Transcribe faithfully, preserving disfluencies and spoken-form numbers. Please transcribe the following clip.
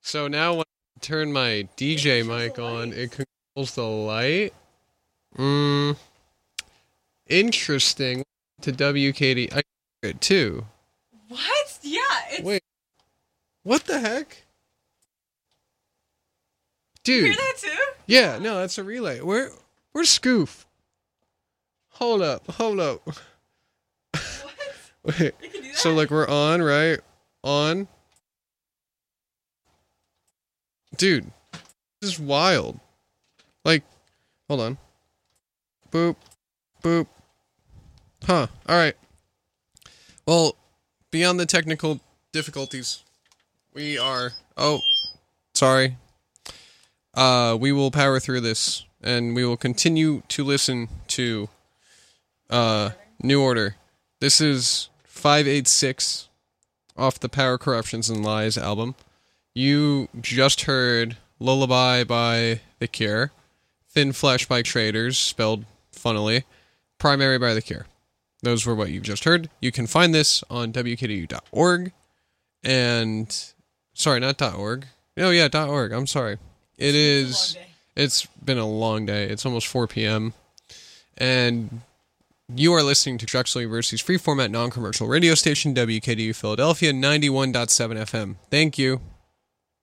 So now when I turn my D J mic on, it controls the light. Mm, interesting. To W K D, I hear it too. What? Yeah. It's... Wait, what the heck? You Dude. hear that too? Yeah, no, that's a relay. Where, where's Scoof? Hold up, hold up. What? Wait. You can do that? So like we're on, right? On. Dude, this is wild. Like, hold on. Boop, boop. Huh. All right. Well, beyond the technical difficulties, we are. Oh, sorry. Uh, we will power through this, and we will continue to listen to uh, New Order. This is five eight six off the Power, Corruptions, and Lies album. You just heard Lullaby by The Cure, Thin Flesh by Traders, spelled funnily, Primary by The Cure. Those were what you've just heard. You can find this on W K D U dot org, and, sorry, not .org. No, yeah, .org, I'm sorry. It is, it's been a long day. It's almost four p.m., and you are listening to Drexel University's free format non-commercial radio station, W K D U Philadelphia, ninety-one point seven F M. Thank you.